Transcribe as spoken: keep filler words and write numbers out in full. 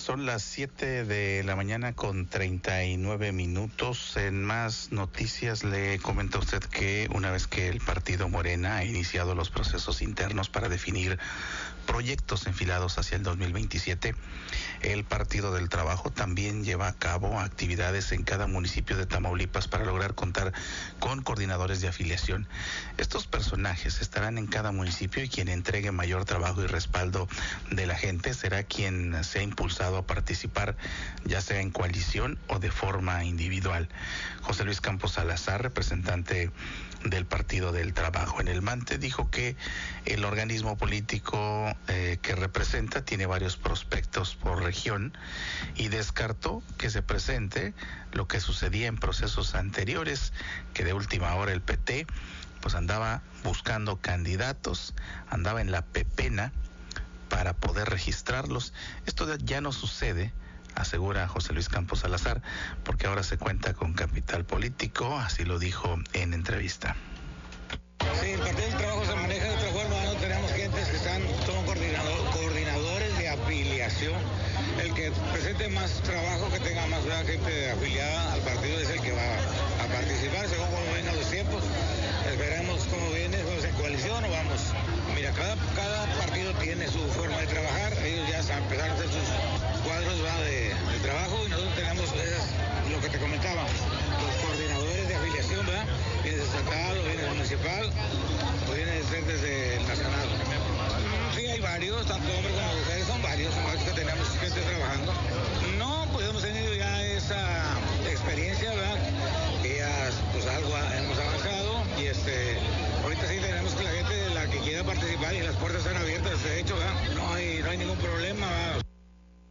Son las siete de la mañana con treinta y nueve minutos. En más noticias le comenta usted que una vez que el partido Morena ha iniciado los procesos internos para definir proyectos enfilados hacia el dos mil veintisiete, el Partido del Trabajo también lleva a cabo actividades en cada municipio de Tamaulipas para lograr contar con coordinadores de afiliación. Estos personajes estarán en cada municipio y quien entregue mayor trabajo y respaldo de la gente será quien sea impulsado a participar, ya sea en coalición o de forma individual. José Luis Campos Salazar, representante del Partido del Trabajo en el Mante, dijo que el organismo político eh, que representa tiene varios prospectos por región y descartó que se presente lo que sucedía en procesos anteriores, que de última hora el P T pues andaba buscando candidatos, andaba en la pepena para poder registrarlos. Esto ya no sucede, asegura José Luis Campos Salazar, porque ahora se cuenta con capital político, así lo dijo en entrevista. Sí, el Partido del Trabajo se maneja de otra forma, no tenemos gentes que están, son coordinador, coordinadores de afiliación. El que presente más trabajo, que tenga más gente afiliada al partido es el que va a participar, según cómo vengan los tiempos. Veremos cómo viene, vamos en coalición o vamos. Mira, cada, cada partido tiene su forma de trabajar.